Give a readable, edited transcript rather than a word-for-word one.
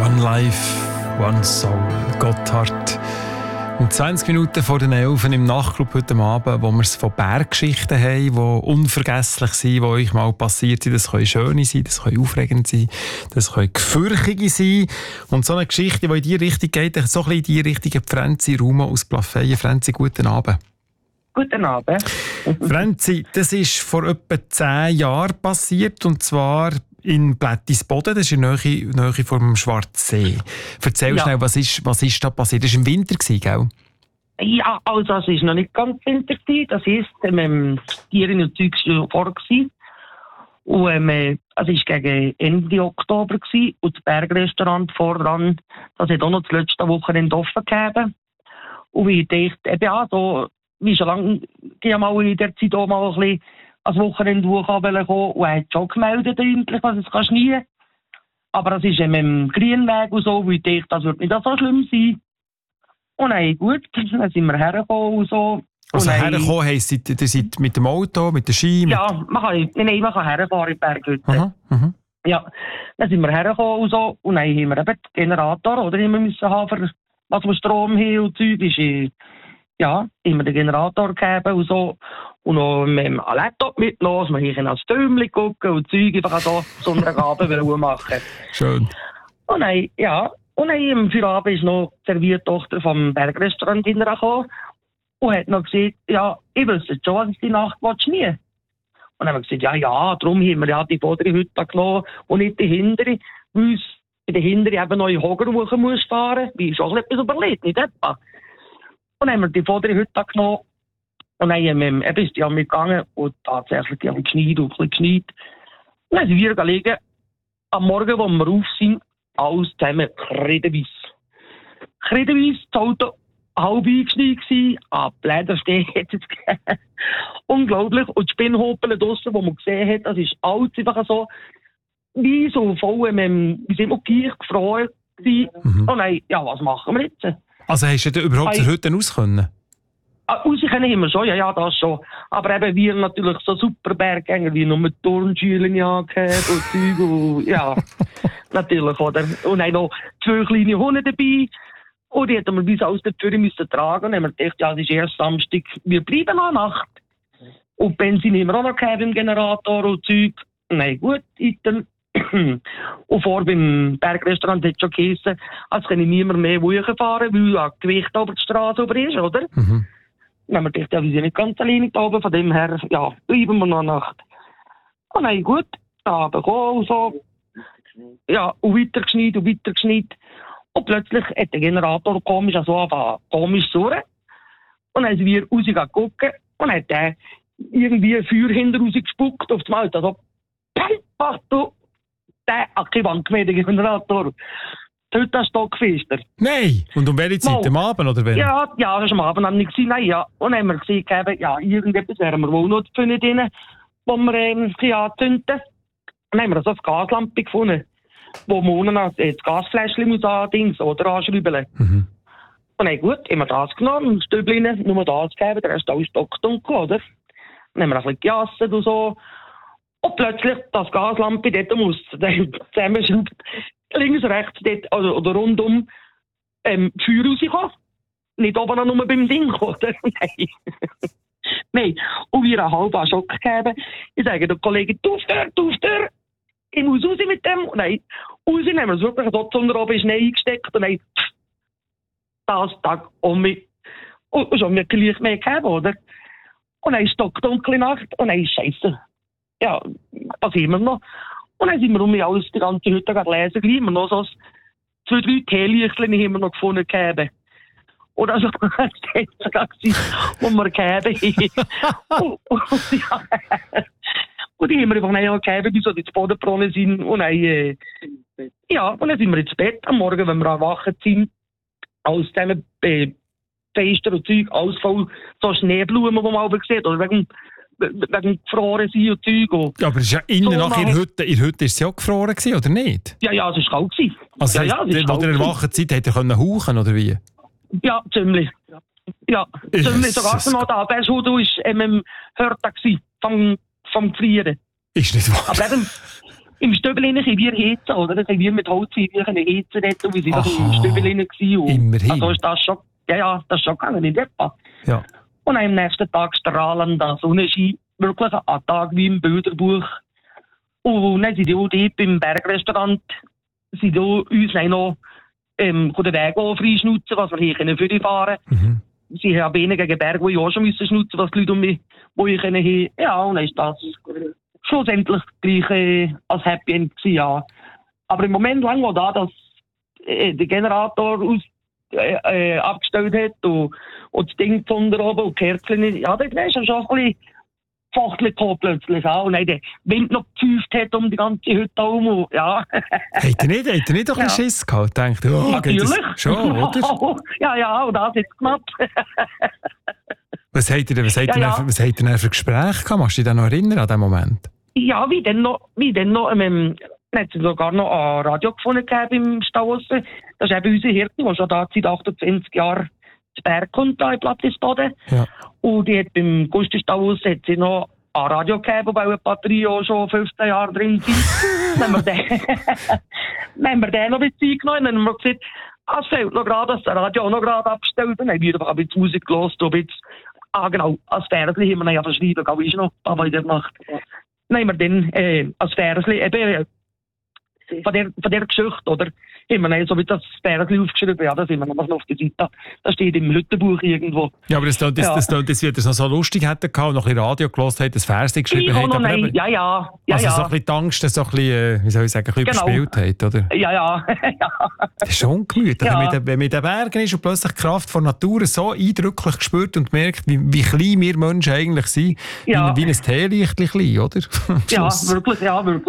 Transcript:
One Life, One Soul, Gotthard. Und 20 Minuten vor den 11 im Nachtclub heute Abend, wo wir es von Berggeschichten haben, die unvergesslich sind, die euch mal passiert sind. Das können schöne sein, das können aufregend sein, das können gefürchtige sein. Und so eine Geschichte, die in die Richtung geht, so ein bisschen in die Richtung, Franzi Rumo aus Plafeyen. Franzi, guten Abend. Guten Abend. Franzi, das ist vor etwa 10 Jahren passiert, und zwar in Blättisboden, das ist in der Nähe vom Schwarzsee. Erzähl schnell, was ist da passiert? Das war im Winter, gell? Ja, also es war noch nicht ganz Winter. Das heisst, die Tiere und Zeug schon vor. Und es war gegen Ende Oktober und das Bergrestaurant voran, das hat auch noch das letzte Wochenende offen gegeben. Und ich dachte, so wie schon lange, die mal in der Zeit auch mal ein bisschen als Wochenende kommen und er hat schon gemeldet, eigentlich, was es schneien kann. Aber es ist mit dem Grünweg und so, weil ich dachte, das wird nicht so schlimm sein. Und dann gut, dann sind wir hergekommen und so. Also hergekommen heisst, ihr seid mit dem Auto, mit der Ski? Ja, man kann herfahren in die Berghütte. Ja, dann sind wir hergekommen und so. Und dann haben wir eben den Generator, oder immer müssen haben, für was wir Strom haben und Zeug ist. Ja, immer den Generator gegeben und so. Und noch mit dem Laptop mitgenommen. Wir können als Däumchen gucken und Zeug einfach so Sonntagabend machen. Schön. Und dann, ja, und dann im Feierabend ist noch die Serviertochter vom Bergrestaurant hintergekommen und hat noch gesagt, ja, ich wüsste schon, was ich die Nacht nie. Und dann haben wir gesagt, ja, darum haben wir ja die vordere Hütte genommen und nicht die hintere, weil uns in der hintere eben noch in Hogerwochen muss fahren. Wie ist auch etwas überlegt, nicht etwa. Und dann haben wir die vordere Hütte genommen. Und dann ist die mitgegangen und tatsächlich die haben geschneit und ein bisschen geschneit. Und dann sind wir gelegen, am Morgen, wo wir auf sind, alles zusammen kredenweiss. Kredenweiss, das Auto halb eingeschneit gewesen, Blädersteg hat es gegeben. Unglaublich. Und die Spinnhopel draussen, die man gesehen hat, das ist alles einfach so, wie so voll, wir sind auch gleich gefroren gewesen. Und dann, ja, was machen wir jetzt? Also hast du überhaupt zur Hütte raus können? Raus können immer schon, ja, das schon. Aber eben wir natürlich so super Berggänger, wie nur mit Turnschuhen angehabt und Zeug und ja, natürlich, oder? Und dann noch 2 kleine Hunde dabei. Und die hätten wir bis aus der Tür müssen tragen. Und dann haben wir gedacht, ja, das ist erst Samstag, wir bleiben noch Nacht. Und Benzin haben wir auch noch gehabt im Generator und Zeug. Nein, gut, dann. Und vor beim Bergrestaurant hat es schon geheißen, als kann ich niemand mehr fahren, weil ja Gewicht über die Straße über ist, oder? Dann haben wir gedacht, ja, wir sind nicht ganz alleine da oben, von dem her, ja, bleiben wir noch eine Nacht. Und dann gut, da gekommen und so. Ja, und weiter geschneit. Und plötzlich hat der Generator komisch surren. Und dann sind wir rausgegangen und hat der irgendwie Feuer hinter rausgespuckt auf das Mal. Also, ach du, der hat keine Wand mehr, der Generator. Heute ist Stockfester. Nein! Und um welche Zeit? Am Abend oder wenn? Ja, das ist am Abend. Haben wir gesehen, nein, ja. Und dann haben wir gesagt, ja, irgendetwas wären wir wohl noch drin, wo wir anzünden. Dann haben wir so eine Gaslampe gefunden, wo man das Gasfläschchen muss anschrauben. Und dann gut, haben wir das genommen, ein Stübchen, nur das gegeben, der Rest alles stockdunkel, oder? Dann haben wir ein bisschen gejasset und so. Und plötzlich das Gaslampe dort muss zusammenschraubt, links, rechts, dort, oder rundum, Feuer rauskommen. Nicht oben nur beim Ding, oder? Nein. Nein. Und wir einen halben Schock gegeben. Ich sage den Kollegen, du Tür, ich muss raus mit dem. Und nein, raus, dann haben wir es wirklich so unter oben Schnee eingesteckt und dann das Tag um mich. Und schon mir gleich mehr gegeben, oder? Und dann ist es dunkle Nacht und dann ist Scheiße. Ja, was haben wir noch? Und dann sind wir alles die ganze Hütte lesen, gleich immer noch so 2, 3 Teelichtchen haben wir noch gefunden gegeben. Oder also, das war wo wir gegeben haben. Und die haben wir einfach gegeben, bis so die Bodenbrunnen sind. Und dann, ja, und dann sind wir ins Bett am Morgen, wenn wir erwacht sind. Alles zusammen Fenster und Zeug, alles voll so Schneeblumen, die man aber sieht. Oder wegen gefroren sein und Zeug. Ja, aber es ist ja innen so nach in der Hütte ist es ja auch gefroren gewesen, oder nicht? Ja, es war kalt gewesen. Also ja, wo ihr erwacht seid, hätte ihr hauchen oder wie? Ja, ziemlich. Ja, ziemlich. Sogar noch da. Der Schuh war im Hörtag vom Gefrieren. Ist nicht wahr. Aber eben, im Stübel können wir heizen, oder? Das haben wir mit Holz heizen dort, und wir sind doch im Stübel gewesen. Immerhin. Also ist das schon, das ist schon gegangen in etwa. Ja. Und am nächsten Tag strahlender Sonnenschein, wirklich ein Tag wie im Bilderbuch. Und dann sind die auch dort beim Bergrestaurant, sind da uns noch den Weg freischnutzen, was wir hier für die fahren können. Sie haben weniger gegen Berge, die ich auch schon schnutzen müssen, was die Leute um mich, wo ich haben. Ja, und dann ist das schlussendlich gleich als Happy End gewesen, ja. Aber im Moment lang, wo da das der Generator abgestellt hat und das Ding von der oben und die Kerzen, ja, das ist schon ein bisschen Fachtel gekommen plötzlich auch. Und dann der Wind noch gepfeift hat um die ganze Hütte herum. Ja. Habt ihr nicht doch ein bisschen Schiss gehabt? Denkt, natürlich. Schon, oder? Ja, und das ist knapp. Was habt ihr denn für Gespräche gehabt? Machst du dich noch erinnern an diesen Moment? Ja, wie denn noch, hat es sogar noch ein Radio gefunden im Stau. Das ist eben unsere Hirte, die schon da seit 28 Jahren zu Berg kommt, da in Plattisboden. Ja. Und die hat beim Gusti-Stau hat sie noch ein Radio gegeben, wo eine Batterie auch schon 15 Jahre drin sind. Dann haben wir den noch ein bisschen eingenommen. Dann haben wir gesagt, es fehlt noch gerade, dass der Radio auch noch gerade abgestellt. Dann haben wir einfach ein bisschen Musik gehört. Genau, als Fernsehen haben wir ja verschrieben, glaube ich noch, aber in der Nacht. Dann haben wir dann als Fernsehen eben von der Geschichte, oder? Haben wir dann so wie das Fernsehen aufgeschrieben, ja, das sind wir noch auf der Seite. Das steht im Hüttenbuch irgendwo. Ja, aber das wird es noch so lustig hätte gehabt, noch ein bisschen Radio gehört hat, das Fernsehen geschrieben hat. Ja. Also so ein bisschen die Angst, so ein bisschen, wie soll ich sagen, ein bisschen überspielt hat, oder? Ja. Das ist schon ungemütlich, wenn man in den Bergen ist und plötzlich die Kraft von Natur so eindrücklich spürt und merkt, wie klein wir Menschen eigentlich sind, wie ein Teelicht, oder? Ja, wirklich.